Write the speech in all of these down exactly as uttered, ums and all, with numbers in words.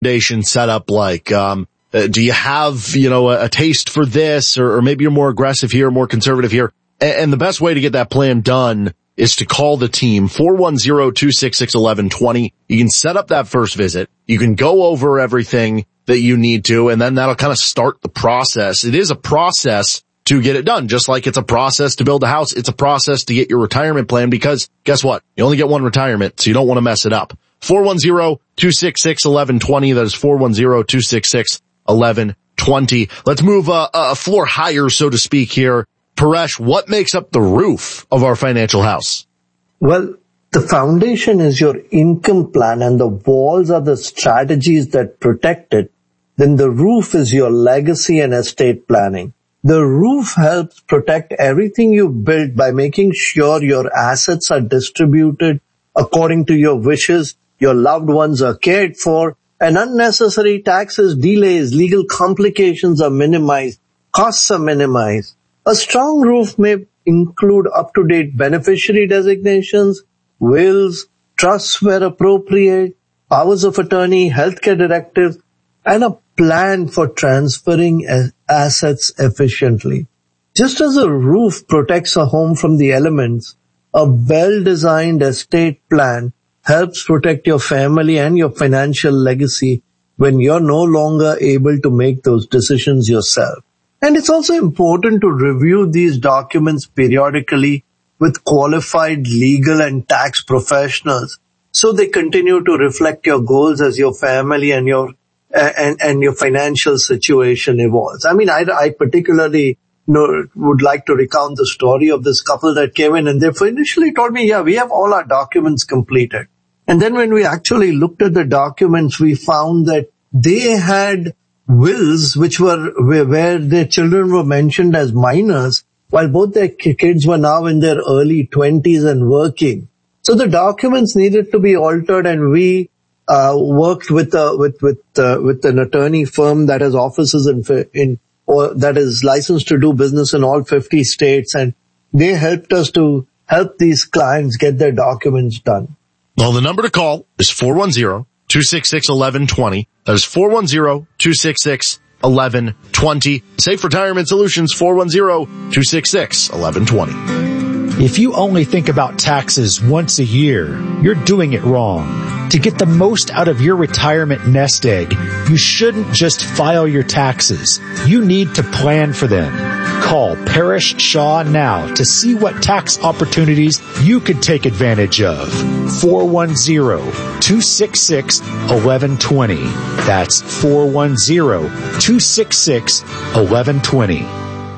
foundation set up like? Um, uh, do you have, you know, a, a taste for this, or, or maybe you're more aggressive here, more conservative here? And, and the best way to get that plan done is to call the team, four one zero, two six six, one one two zero. You can set up that first visit. You can go over everything that you need to, and then that'll kind of start the process. It is a process to get it done, just like it's a process to build a house. It's a process to get your retirement plan, because guess what? You only get one retirement, so you don't want to mess it up. four one zero, two six six, one one two zero. That is four one zero, two six six, one one two zero. Let's move uh, a floor higher, so to speak, here. Paresh, what makes up the roof of our financial house? Well, the foundation is your income plan and the walls are the strategies that protect it. Then the roof is your legacy and estate planning. The roof helps protect everything you built by making sure your assets are distributed according to your wishes, your loved ones are cared for, and unnecessary taxes, delays, legal complications are minimized, costs are minimized. A strong roof may include up-to-date beneficiary designations, wills, trusts where appropriate, powers of attorney, healthcare directives, and a plan for transferring assets efficiently. Just as a roof protects a home from the elements, a well-designed estate plan helps protect your family and your financial legacy when you're no longer able to make those decisions yourself. And it's also important to review these documents periodically with qualified legal and tax professionals so they continue to reflect your goals as your family and your and, and your financial situation evolves. I mean, I, I particularly know, would like to recount the story of this couple that came in, and they initially told me, yeah, we have all our documents completed. And then when we actually looked at the documents, we found that they had wills which were where, where their children were mentioned as minors, while both their kids were now in their early twenties and working. So the documents needed to be altered, and we uh worked with a with with uh, with an attorney firm that has offices in in or that is licensed to do business in all fifty states, and they helped us to help these clients get their documents done. Well, the number to call is four one zero, two six six, one one two zero. That is four one zero, two six six, one one two zero. Safe Retirement Solutions, four one zero, two six six, one one two zero. If you only think about taxes once a year, you're doing it wrong. To get the most out of your retirement nest egg, you shouldn't just file your taxes. You need to plan for them. Call Parrish Shaw now to see what tax opportunities you could take advantage of. four one zero, two six six, one one two zero. That's four one zero, two six six, one one two zero.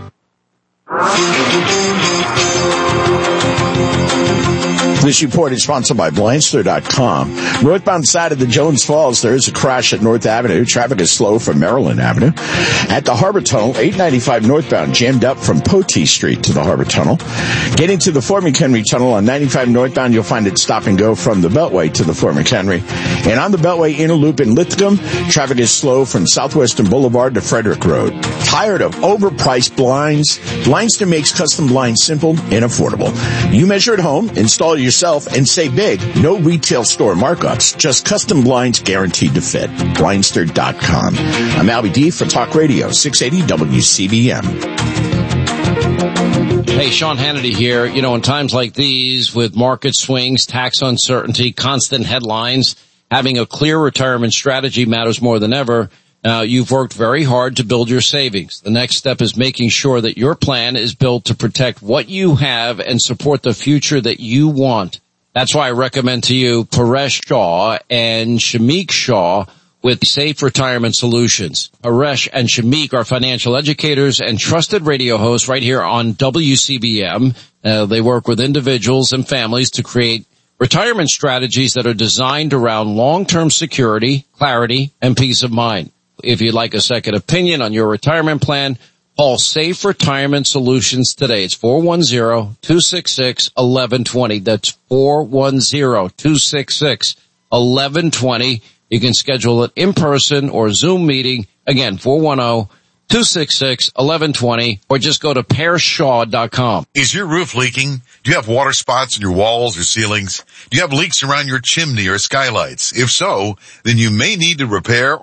This report is sponsored by Blindster dot com. Northbound side of the Jones Falls, there is a crash at North Avenue. Traffic is slow from Maryland Avenue. At the Harbor Tunnel, eight ninety-five northbound, jammed up from Potee Street to the Harbor Tunnel. Getting to the Fort McHenry Tunnel on ninety-five northbound, you'll find it stop and go from the Beltway to the Fort McHenry. And on the Beltway Inner Loop in Lithicum, traffic is slow from Southwestern Boulevard to Frederick Road. Tired of overpriced blinds? Blindster makes custom blinds simple and affordable. You measure at home, install your yourself, and say big. No retail store markups, just custom blinds guaranteed to fit. Blindster dot com. I'm Albie D for Talk Radio, six eighty W C B M. Hey, Sean Hannity here. You know, in times like these, with market swings, tax uncertainty, constant headlines, having a clear retirement strategy matters more than ever. Now, you've worked very hard to build your savings. The next step is making sure that your plan is built to protect what you have and support the future that you want. That's why I recommend to you Paresh Shaw and Shamik Shaw with Safe Retirement Solutions. Paresh and Shamik are financial educators and trusted radio hosts right here on W C B M. Uh, they work with individuals and families to create retirement strategies that are designed around long-term security, clarity, and peace of mind. If you'd like a second opinion on your retirement plan, call Safe Retirement Solutions today. It's four one zero, two six six, one one two zero. That's four one zero, two six six, one one two zero. You can schedule an in-person or Zoom meeting. Again, four one zero, two six six, one one two zero, or just go to pear shaw dot com. Is your roof leaking? Do you have water spots in your walls or ceilings? Do you have leaks around your chimney or skylights? If so, then you may need to repair